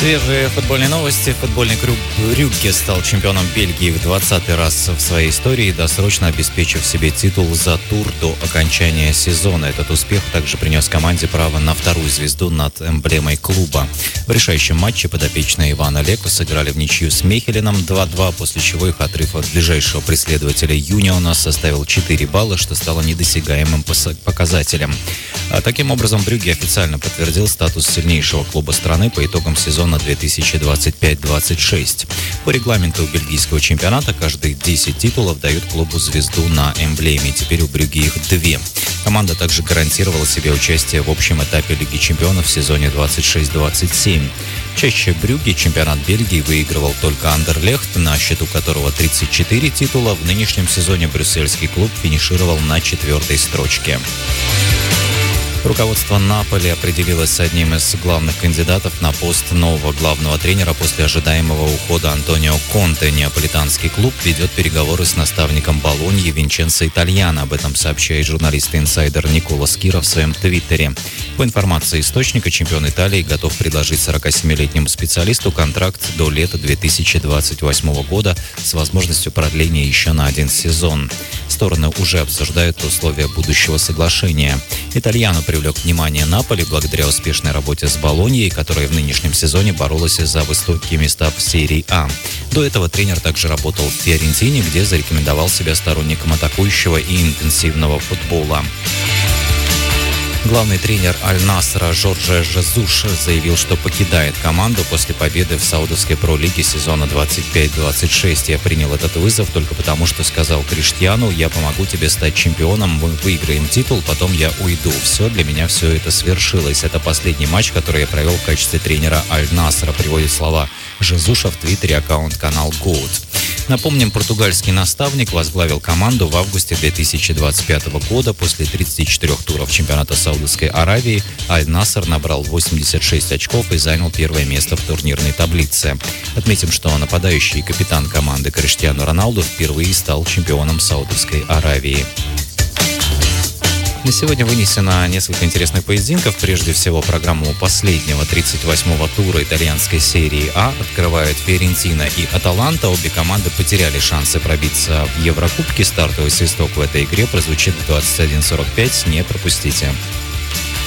Свежие футбольные новости. Футбольный клуб Брюгге стал чемпионом Бельгии в 20-й раз в своей истории, досрочно обеспечив себе титул за тур до окончания сезона. Этот успех также принес команде право на вторую звезду над эмблемой клуба. В решающем матче подопечные Ивана Леко сыграли в ничью с Мехеленом 2-2, после чего их отрыв от ближайшего преследователя Юниона составил 4 балла, что стало недосягаемым показателем. Таким образом, Брюгге официально подтвердил статус сильнейшего клуба страны по итогам сезона 2025-26. По регламенту бельгийского чемпионата каждые 10 титулов дают клубу звезду на эмблеме. Теперь у Брюгге их 2. Команда также гарантировала себе участие в общем этапе Лиги чемпионов в сезоне 26-27. Чаще Брюгге чемпионат Бельгии выигрывал только Андерлехт, на счету которого 34 титула. В нынешнем сезоне брюссельский клуб финишировал на 4-й строчке. Руководство Наполи определилось с одним из главных кандидатов на пост нового главного тренера после ожидаемого ухода Антонио Конте. Неаполитанский клуб ведет переговоры с наставником Болоньи Винченцо Итальяно. Об этом сообщает журналист-инсайдер Никола Скира в своем твиттере. По информации источника, чемпион Италии готов предложить 47-летнему специалисту контракт до лета 2028 года с возможностью продления еще на 1 сезон. Стороны уже обсуждают условия будущего соглашения. Итальяно привлек внимание Наполи благодаря успешной работе с Болоньей, которая в нынешнем сезоне боролась за высокие места в серии А. До этого тренер также работал в Фиорентине, где зарекомендовал себя сторонником атакующего и интенсивного футбола. Главный тренер Аль-Насра Жорже Жезуш заявил, что покидает команду после победы в Саудовской Про-лиге сезона 25-26. «Я принял этот вызов только потому, что сказал Криштиану: я помогу тебе стать чемпионом, мы выиграем титул, потом я уйду. Для меня все это свершилось. Это последний матч, который я провел в качестве тренера Аль-Насра», приводит слова Жезуша в твиттере аккаунт канал GOAT. Напомним, португальский наставник возглавил команду в августе 2025 года. После 34 туров чемпионата Саудовской Аравии Аль-Наср набрал 86 очков и занял первое место в турнирной таблице. Отметим, что нападающий и капитан команды Криштиану Роналду впервые стал чемпионом Саудовской Аравии. На сегодня вынесено несколько интересных поединков. Прежде всего, программу последнего 38-го тура итальянской серии А открывают Фиорентина и Аталанта. Обе команды потеряли шансы пробиться в Еврокубке. Стартовый свисток в этой игре прозвучит в 21:45. Не пропустите.